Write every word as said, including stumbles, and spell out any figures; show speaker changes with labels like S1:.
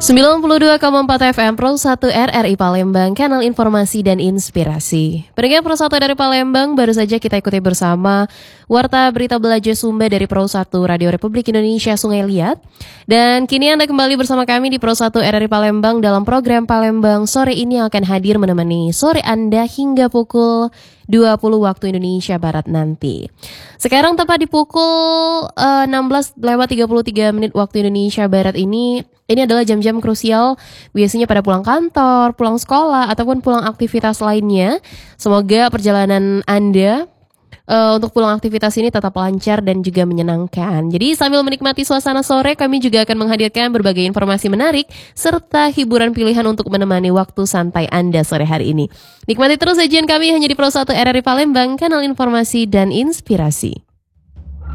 S1: sembilan puluh dua koma empat F M Pro satu R R I Palembang, kanal informasi dan inspirasi. Pendengar Pro satu dari Palembang, baru saja kita ikuti bersama Warta Berita Belajar Sumba dari Pro satu Radio Republik Indonesia Sungai Liat. Dan kini Anda kembali bersama kami di Pro satu R R I Palembang dalam program Palembang Sore ini yang akan hadir menemani sore Anda hingga pukul dua puluh waktu Indonesia Barat nanti. Sekarang tepat di pukul uh, enam belas lewat tiga puluh tiga menit waktu Indonesia Barat ini. Ini adalah jam-jam krusial biasanya pada pulang kantor, pulang sekolah, ataupun pulang aktivitas lainnya. Semoga perjalanan Anda uh, untuk pulang aktivitas ini tetap lancar dan juga menyenangkan. Jadi sambil menikmati suasana sore, kami juga akan menghadirkan berbagai informasi menarik serta hiburan pilihan untuk menemani waktu santai Anda sore hari ini. Nikmati terus sajian kami hanya di Pro satu R R I Palembang, kanal informasi dan inspirasi.